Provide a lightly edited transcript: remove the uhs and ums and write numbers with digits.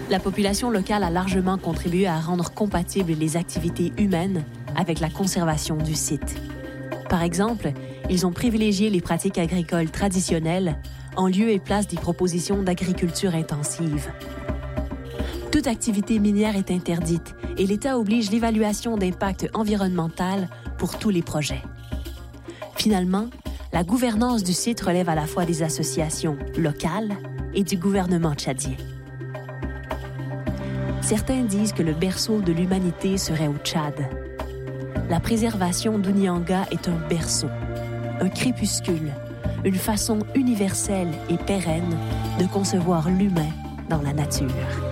La population locale a largement contribué à rendre compatibles les activités humaines avec la conservation du site. Par exemple, ils ont privilégié les pratiques agricoles traditionnelles en lieu et place des propositions d'agriculture intensive. Toute activité minière est interdite et l'État oblige l'évaluation d'impact environnemental pour tous les projets. Finalement, la gouvernance du site relève à la fois des associations locales et du gouvernement tchadien. Certains disent que le berceau de l'humanité serait au Tchad. La préservation d'Ounianga est un berceau, un crépuscule, une façon universelle et pérenne de concevoir l'humain dans la nature.